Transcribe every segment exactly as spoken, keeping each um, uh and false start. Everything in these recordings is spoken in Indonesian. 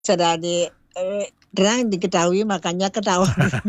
Sudah di eh, terang diketahui makanya ketawa.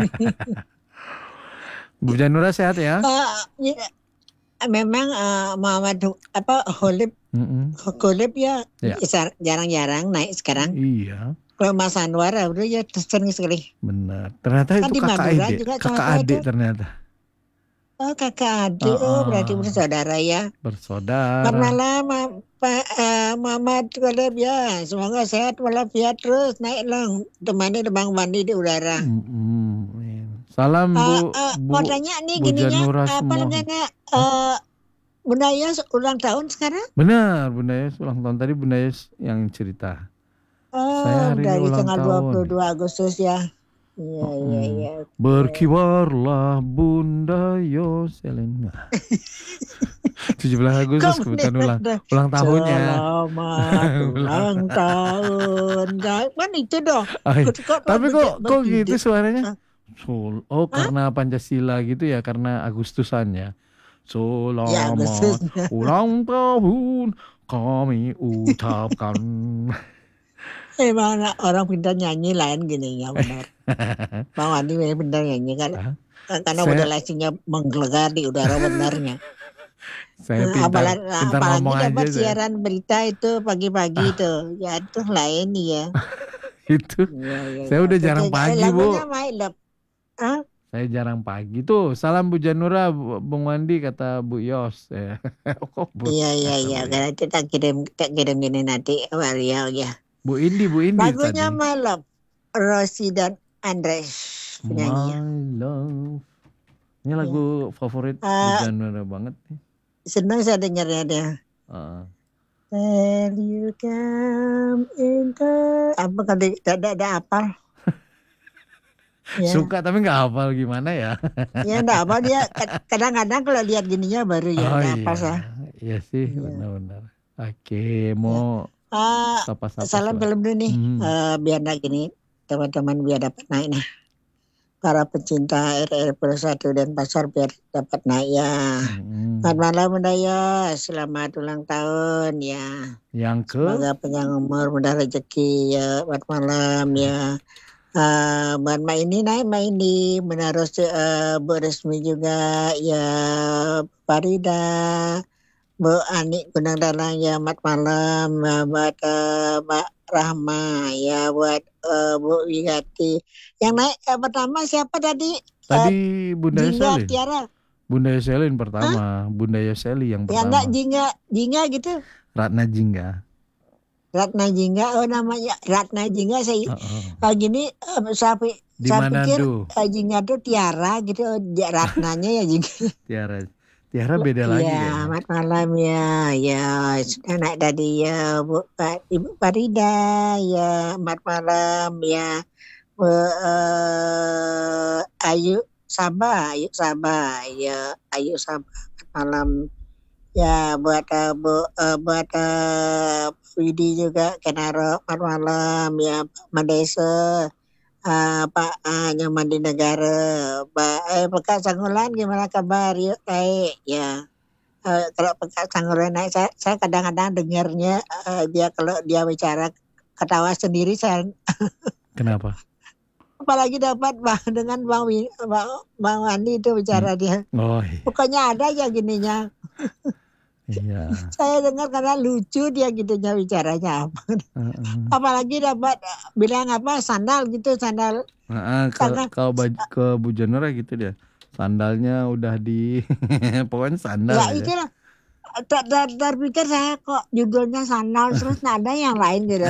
Bu Janura sehat ya? Uh, ya, memang uh, Muhammad apa Holib Mm-mm. Holib ya, Ya. jarang-jarang naik sekarang. Iya. Kalau Mas Anwar udah ya sering sekali. Benar. Ternyata Kan itu di kakak Madura adik. juga Kakak cowok adik itu. ternyata. Oh kakak adik, Uh-uh. oh berarti bersaudara ya. Bersaudara. Selamat malam Pak uh, Muhammad Holib ya. Semoga sehat walafiat terus naik lang. Temani Bang Wandi di udara. Mm-mm. Salam Uh, Bu uh, Bu mau tanya nih Bu gininya Janura apa semua. namanya uh, Bunda Yos ulang tahun sekarang? Benar, Bunda Yos ulang tahun tadi Bunda Yos yang cerita. Oh, Saya hari ini dari ulang tanggal tahun. dua puluh dua Agustus ya. Iya, Mm-mm. iya, iya. Berkibarlah Bunda Yoselin. tujuh belas Agustus kebetulan ulang ulang tahunnya. Selamat ulang tahun. Kan itu dong. Ay, Kok, tapi kok kok gitu suaranya? Hah? Sol, oh Hah? karena Pancasila gitu ya, karena Agustusannya. Selamat Ya, Agustusnya. ulang tahun kami ucapkan. Emang orang pintar nyanyi lain gini ya benar. Bang Wandi pintar nyanyi kan. Hah? Karena Saya- modulasinya menggelegar di udara benarnya. Saya Nah, pintar, apalagi, pintar apalagi ngomong dapat aja saya. siaran berita itu pagi-pagi tuh. Ya itu lain ya. Itu Ya, ya, saya ya. udah jarang Oke, pagi, lagunya Bu. main lap. Hah? Saya jarang pagi tuh. Salam Bu Janura, Bu- Bung Wandi kata Bu Yos. Ya. Kok Bu? Iya iya Kata iya. Bu Yos. Karena kita kirim kita kirim gini nanti. Waria ya. Bu Indi, Bu Indi Lagunya tadi. My Love, Rosie dan Andres My penyanyinya. Love. Ini lagu favorit Bu Uh, Janura banget nih. senang saya dengarnya dia. Uh. When you come into apa kan tidak ada apa? Ya. Suka tapi nggak hafal gimana ya. Ya enggak apa dia kadang-kadang kalau lihat gininya baru ya Oh enggak iya. apa sah. Iya sih Iya. benar-benar. Oke, mau ya. uh, sapa-sapa salam suara. film dulu nih Hmm. uh, biar enggak gini teman-teman biar dapat naik nih. Para pecinta R R P satu dan pasar biar dapat naik ya. Hmm. Selamat malam Bunda Yos, selamat ulang tahun ya. Yang ke? Semoga panjang umur, mudah rezeki ya. Selamat malam ya. Uh, buat Mbak ini naik Mbak ini menaruh uh, Bu Resmi juga ya, Farida, Bu Ani Gunang Dalang ya, selamat malam uh, buat uh, Mbak Rahma ya, buat uh, Bu Wigati. Yang naik uh, pertama siapa tadi? Tadi uh, Bunda Yoselin. Tiara. Bunda Yoselin pertama, Hah? Bunda Yoseli yang pertama. Ya enggak Jingga, Jingga gitu. Ratna Jingga. Ratna Jingga, oh namanya Ratna Jingga saya. Uh-uh. Pagi ini uh, saya, saya pikir uh, Jingga tuh Tiara gitu, Ratnanya ya Jingga. Tiara, Tiara beda lagi ya. kayaknya. Selamat malam ya, ya sudah naik tadi ya Bu Ibu Farida ya, selamat malam ya, Bu uh, Ayu Sabah, Ayu Sabah ya, Ayu Sabah, selamat malam. Ya buat uh, bu, uh, buat uh, Widi juga Kenaro selamat malam ya Madesa uh, Pak uh, Nyaman di Negara Pak eh Pekat Sanggulan gimana kabar yuk baik ya uh, kalau Pekat Sanggulan naik saya, saya kadang-kadang dengarnya uh, dia kalau dia bicara ketawa sendiri saya. Kenapa? Apalagi dapat bang dengan bang bang, bang Wandi itu bicara hmm. dia. Oh, iya. Pokoknya ada ya gininya. Iya. Saya dengar karena lucu dia gitunya bicaranya apa. Uh-uh. Apalagi dapat bilang apa sandal gitu sandal. Uh-uh, kalau kalau ke Bu Janura gitu dia. Sandalnya udah di pokoknya sandal. Ya itu lah. Terpikir saya kok judulnya sandal terus ada yang lain gitu.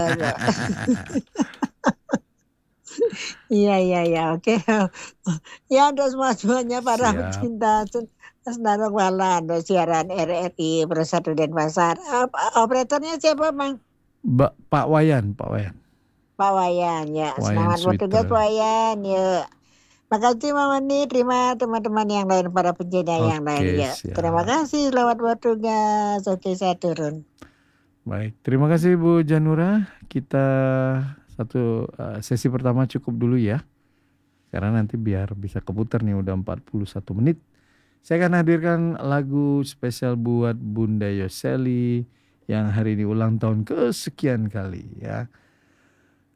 Iya iya iya oke. Ya untuk semua semuanya para Siap. Pecinta Senarok Wala, siaran R R I Persatu Denpasar. Operatornya siapa Bang? Ba, Pak Wayan, Pak Wayan. Pak Wayan ya. Wayan Selamat bertugas Pak Wayan ya. Makasih Mama Ni, terima teman-teman yang lain para pencinta okay, yang lain ya. Siap. Terima kasih selamat bertugas. Oke saya turun. Baik, terima kasih Bu Janura. Kita satu uh, sesi pertama cukup dulu ya. Karena nanti biar bisa keputar nih udah empat puluh satu menit. Saya akan hadirkan lagu spesial buat Bunda Yoseli yang hari ini ulang tahun kesekian kali ya.